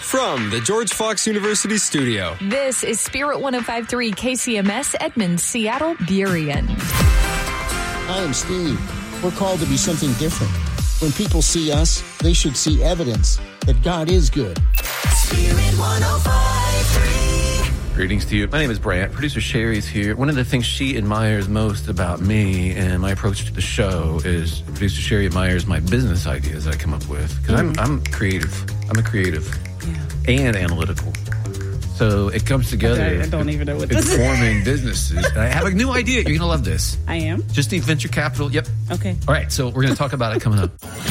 From the George Fox University studio. This is Spirit 105.3 KCMS, Edmond, Seattle, Burien. Hi, I'm Steve. We're called to be something different. When people see us, they should see evidence that God is good. Spirit 105.3. Greetings to you. My name is Brant. Producer Sherry's here. One of the things she admires most about me and my approach to the show is producer Sherry admires my business ideas I come up with. Because I'm creative. I'm a creative and analytical. So it comes together. I don't even know what this is. Forming businesses. And I have a new idea. You're going to love this. I am? Just need venture capital. Yep. Okay. All right. So we're going to talk about it coming up.